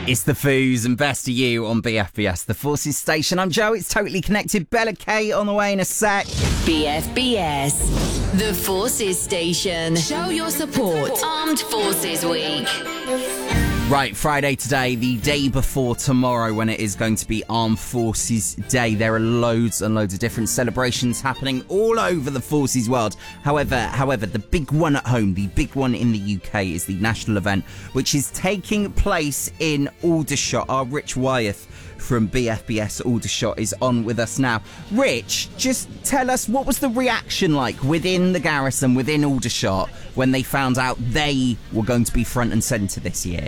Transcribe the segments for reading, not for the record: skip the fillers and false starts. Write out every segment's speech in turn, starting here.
It's the Foos and Best of You on BFBS, the Forces station. I'm Joe, it's Totally Connected. Bella K on the way in a sec. BFBS, the Forces station. Show your support. Armed Forces Week. Right, Friday today, the day before tomorrow when it is going to be Armed Forces Day. There are loads and loads of different celebrations happening all over the Forces world. However, the big one at home, the big one in the UK is the national event, which is taking place in Aldershot. Our Rich Wyeth from BFBS Aldershot is on with us now. Rich, just tell us, what was the reaction like within the garrison, within Aldershot, when they found out they were going to be front and centre this year?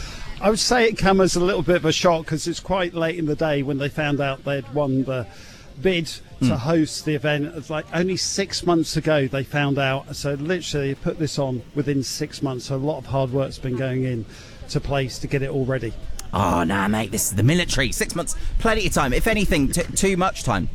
I would say it came as a little bit of a shock because it's quite late in the day when they found out they'd won the bid to host the event. It's like only 6 months ago they found out. So literally put this on within 6 months. So a lot of hard work's been going in to place to get it all ready. Oh, nah, mate, this is the military. 6 months, plenty of time. If anything, too much time.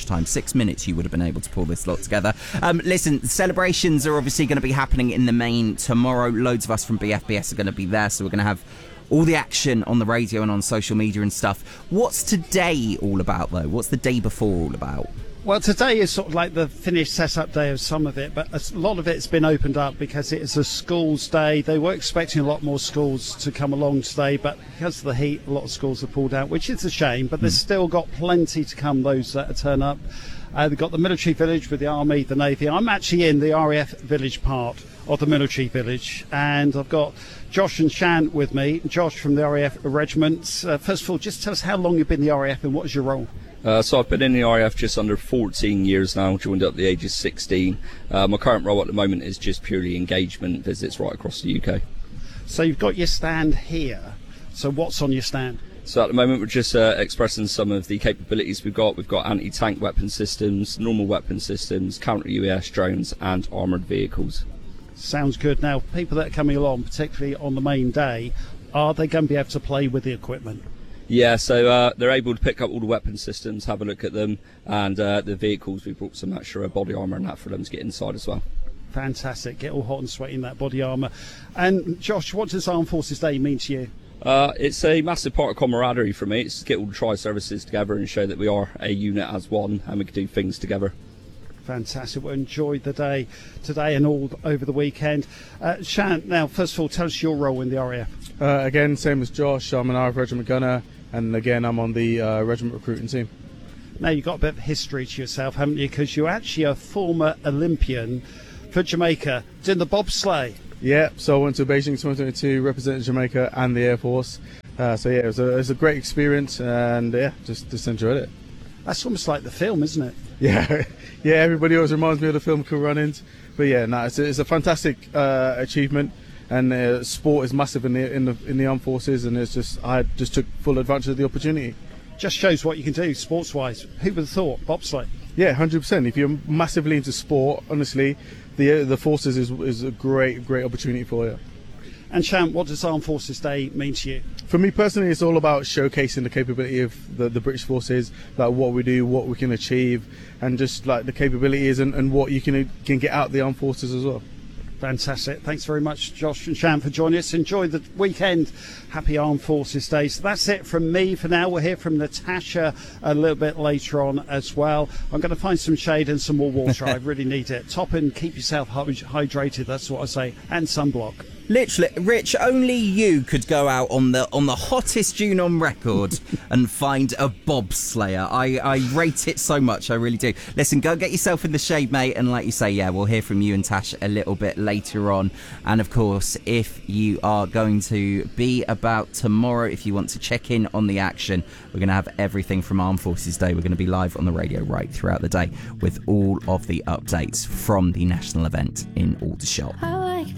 6 minutes you would have been able to pull this lot together. Listen, the celebrations are obviously going to be happening in the main tomorrow. Loads of us from BFBS are going to be there, so we're going to have all the action on the radio and on social media and stuff. What's today all about, though? What's the day before all about? Well, today is sort of like the finished setup day of some of it, but a lot of it's been opened up because it is a schools day. They were expecting a lot more schools to come along today, but because of the heat, a lot of schools have pulled out, which is a shame, but there's still got plenty to come, those that turn up. They've got the military village with the Army, the Navy. I'm actually in the RAF village part of the military village, and I've got Josh and Shan with me. Josh from the RAF regiment. First of all, just tell us how long you've been in the RAF and what is your role? So I've been in the RAF just under 14 years now, joined at the age of 16. My current role at the moment is just purely engagement visits right across the UK. So you've got your stand here. So what's on your stand? So at the moment we're just expressing some of the capabilities we've got. We've got anti-tank weapon systems, normal weapon systems, counter-UAS drones and armoured vehicles. Sounds good. Now, people that are coming along, particularly on the main day, are they going to be able to play with the equipment? Yeah, so they're able to pick up all the weapon systems, have a look at them, and the vehicles, we brought some extra body armour and that for them to get inside as well. Fantastic. Get all hot and sweaty in that body armour. And Josh, what does Armed Forces Day mean to you? It's a massive part of camaraderie for me. It's to get all the tri-services together and show that we are a unit as one and we can do things together. Fantastic. Well, enjoy the day today and all over the weekend. Shan, now, first of all, tell us your role in the RAF. Again, same as Josh, I'm an RAF regiment gunner, and again, I'm on the regiment recruiting team. Now, you've got a bit of history to yourself, haven't you? Because you're actually a former Olympian for Jamaica, doing the bobsleigh. Yeah, so I went to Beijing 2022, represented Jamaica and the Air Force. So yeah, it was a great experience, and yeah, just enjoyed it. That's almost like the film, isn't it? Yeah, yeah. Everybody always reminds me of the film Cool Runnings, but yeah, no, it's a fantastic achievement, and sport is massive in the armed forces, and I just took full advantage of the opportunity. Just shows what you can do sports-wise. Who would have thought bobsleigh? Yeah, 100%. If you're massively into sport, honestly, the forces is a great opportunity for you. And Shan, what does Armed Forces Day mean to you? For me personally, it's all about showcasing the capability of the British forces, like what we do, what we can achieve, and just like the capabilities and what you can get out of the armed forces as well. Fantastic. Thanks very much, Josh and Shan, for joining us. Enjoy the weekend. Happy Armed Forces Day. So that's it from me for now. We'll hear from Natasha a little bit later on as well. I'm going to find some shade and some more water. I really need it. Top and keep yourself hydrated. That's what I say. And sunblock. Literally, Rich, only you could go out on the hottest June on record and find a bobslayer. I rate it so much, I really do. Listen, go get yourself in the shade, mate, and like you say, yeah, we'll hear from you and Tash a little bit later on. And of course, if you are going to be about tomorrow, if you want to check in on the action, we're going to have everything from Armed Forces Day. We're going to be live on the radio right throughout the day with all of the updates from the national event in Aldershot.